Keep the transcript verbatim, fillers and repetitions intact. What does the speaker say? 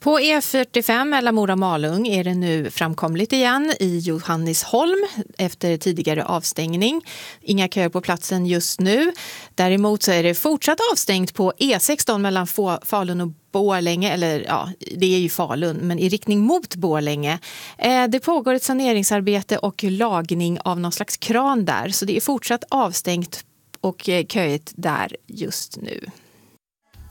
På E fyrtiofem mellan Mora och Malung är det nu framkomligt igen i Johannesholm efter tidigare avstängning. Inga köer på platsen just nu. Däremot så är det fortsatt avstängt på E sexton mellan Falun och Borlänge, eller ja, det är ju Falun, men i riktning mot Borlänge. Det pågår ett saneringsarbete och lagning av någon slags kran där, så det är fortsatt avstängt och köigt där just nu.